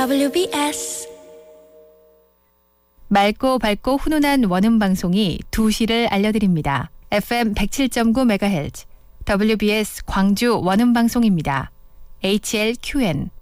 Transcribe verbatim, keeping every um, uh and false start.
더블유비에스 맑고 밝고 훈훈한 원음 방송이 두 시를 알려드립니다. 에프엠 백칠 점 구 메가헤르츠 더블유비에스 광주 원음 방송입니다. 에이치엘큐엔